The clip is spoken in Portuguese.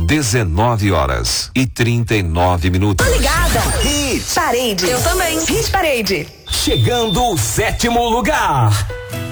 19h39. Tô ligada. Hit Parade. Eu também. Hit Parade. chegando o 7º lugar.